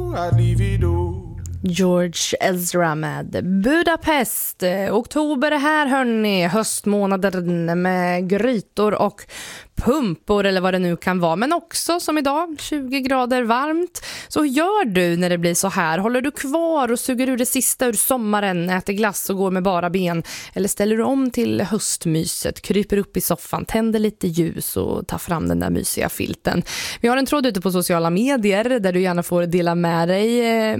George Ezra med Budapest. Oktober är här, hörni. Höstmånaden med grytor och pumpor eller vad det nu kan vara. Men också som idag, 20 grader varmt. Så hur gör du när det blir så här? Håller du kvar och suger ur det sista ur sommaren, äter glass och går med bara ben? Eller ställer du om till höstmyset, kryper upp i soffan, tänder lite ljus och tar fram den där mysiga filten? Vi har en tråd ute på sociala medier där du gärna får dela med dig.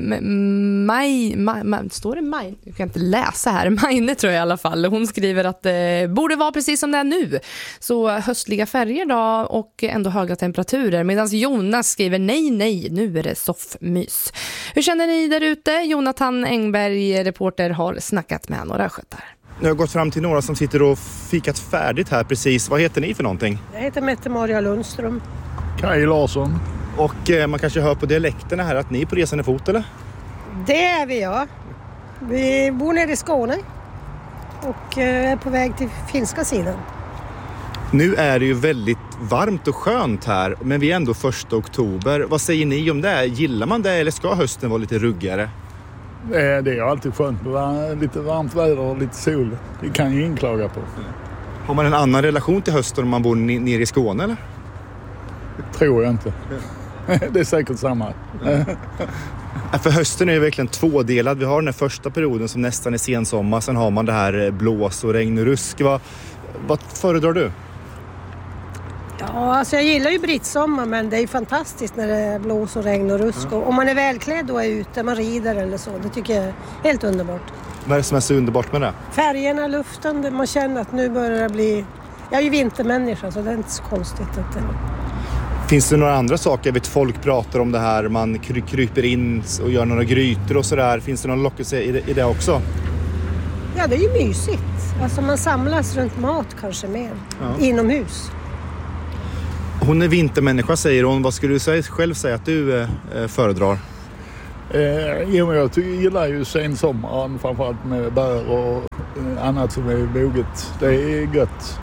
Står det Maj? Jag kan inte läsa här. Majne tror jag i alla fall. Hon skriver att det borde vara precis som det är nu. Så höstliga färger då och ändå höga temperaturer. Medan Jonas skriver nej, nu är det soffmys. Hur känner ni där ute? Jonathan Engberg, reporter, har snackat med några skötar. Nu har jag gått fram till några som sitter och fikat färdigt här precis. Vad heter ni för någonting? Jag heter Mette-Maria Lundström. Kaj Larsson. Och man kanske hör på dialekterna här att ni är på resande fot, eller? Det är vi, ja. Vi bor nere i Skåne och är på väg till finska sidan. Nu är det ju väldigt varmt och skönt här, men vi är ändå 1 oktober. Vad säger ni om det? Gillar man det eller ska hösten vara lite ruggigare? Det är alltid skönt. Lite varmt väder och lite sol. Det kan ju ingen klaga på. Har man en annan relation till hösten om man bor nere i Skåne, eller? Det tror jag inte. Det är säkert samma. För hösten är ju verkligen tvådelad. Vi har den här första perioden som nästan är sensommar. Sen har man det här blås och regn och rusk. Vad föredrar du? Ja, alltså jag gillar ju brittsommar, men det är ju fantastiskt när det blåser och regn och rusk. Om man är välklädd och är ute, man rider eller så. Det tycker jag är helt underbart. Vad är det som är så underbart med det? Färgerna, luften, man känner att nu börjar det bli... Jag är ju vintermänniska så det är inte så konstigt att det... Finns det några andra saker? Jag vet folk pratar om det här. Man kryper in och gör några grytor och sådär. Finns det någon lockelse i det också? Ja, det är ju mysigt. Alltså man samlas runt mat kanske mer. Ja. Inomhus. Hon är vintermänniska, säger hon. Vad skulle du själv säga att du föredrar? Jag gillar ju sensommaren, framförallt med bär och annat som är moget. Det är gött.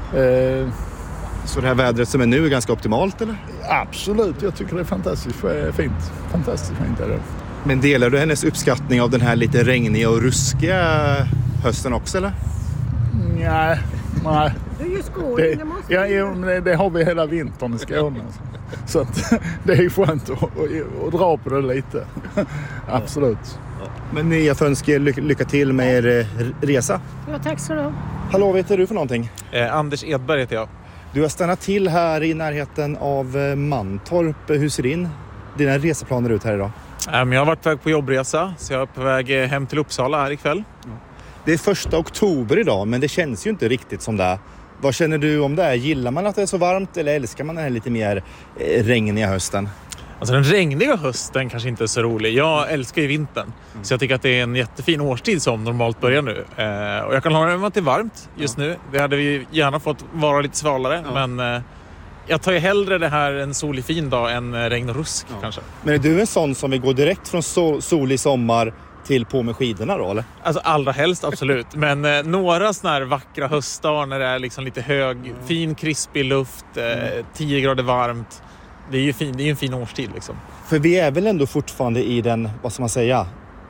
Så det här vädret som är nu är ganska optimalt, eller? Absolut, jag tycker det är fantastiskt fint. Fantastiskt fint är det. Men delar du hennes uppskattning av den här lite regniga och ruskiga hösten också, eller? Nej. Det är ju Skåne, det har vi hela vintern i Skåne. Så att, det är skönt att dra på det lite. Absolut. Men jag önskar lycka till med er resa. Ja, tack så du. Hallå, vad heter du för någonting? Anders Edberg heter jag. Du har stannat till här i närheten av Mantorp. Hur ser dina reseplaner ut här idag? Jag har varit på väg på jobbresa, så jag är på väg hem till Uppsala här ikväll. Det är 1 oktober idag, men det känns ju inte riktigt som det. Vad känner du om det? Gillar man att det är så varmt eller älskar man den här lite mer regniga hösten? Alltså den regniga hösten kanske inte är så rolig. Jag älskar ju vintern. Så jag tycker att det är en jättefin årstid som normalt börjar nu. Och jag kan hålla med att det är varmt just nu. Det hade vi gärna fått vara lite svalare. Men jag tar ju hellre det här en solig fin dag än regn och rusk kanske. Men är du en sån som vill gå direkt från solig sommar till på med skidorna då, eller? Alltså allra helst, absolut. Men några såna här vackra höstdagar när det är liksom lite fin krispig luft, 10 grader varmt. Det är ju en fin årstid liksom. För vi är väl ändå fortfarande i den, vad ska man säga,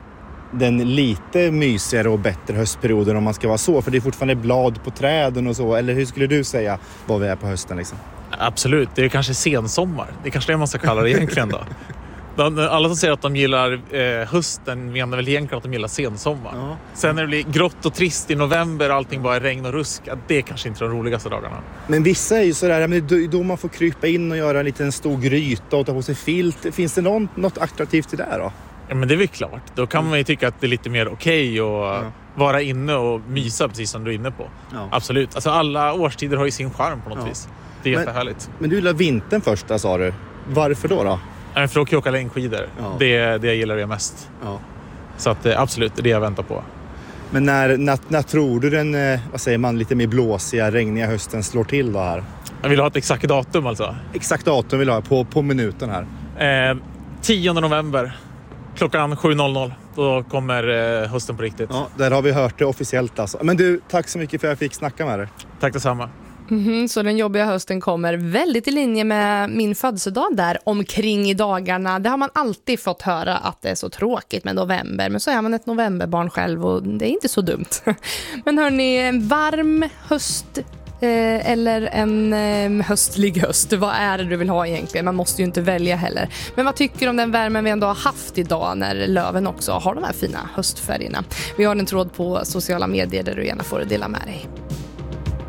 den lite mysigare och bättre höstperioden om man ska vara så. För det är fortfarande blad på träden och så. Eller hur skulle du säga vad vi är på hösten liksom? Absolut, det är kanske sensommar. Det är kanske det man ska kalla det egentligen då. Alla som säger att de gillar hösten menar väl egentligen att de gillar sensommar. Ja. Sen när det blir grått och trist i november och allting bara är regn och rusk, det är kanske inte de roligaste dagarna. Men vissa är ju sådär, men då man får krypa in och göra en liten stor gryta och ta på sig filt. Finns det något attraktivt i det då? Ja, men det är väl klart. Då kan man ju tycka att det är lite mer okej att vara inne och mysa precis som du är inne på. Ja. Absolut. Alltså alla årstider har ju sin charm på något vis. Det är jättehärligt. Men du gillar vintern först, sa du. Varför då? För att åka längdskidor. Ja. Det jag gillar mest. Ja. Så att absolut, det är det jag väntar på. Men när tror du den, vad säger man, lite mer blåsiga, regniga hösten slår till då här? Jag vill ha ett exakt datum alltså. Exakt datum vill jag ha på minuten här. 10 november. Klockan 7.00. Då kommer hösten på riktigt. Ja, där har vi hört det officiellt alltså. Men du, tack så mycket för att jag fick snacka med dig. Tack detsamma. Så den jobbiga hösten kommer väldigt i linje med min födelsedag där omkring i dagarna. Det har man alltid fått höra att det är så tråkigt med november. Men så är man ett novemberbarn själv och det är inte så dumt. Men hörni, en varm höst eller en höstlig höst. Vad är det du vill ha egentligen? Man måste ju inte välja heller. Men vad tycker du om den värmen vi ändå har haft idag när löven också har de här fina höstfärgerna? Vi har en tråd på sociala medier där du gärna får dela med dig.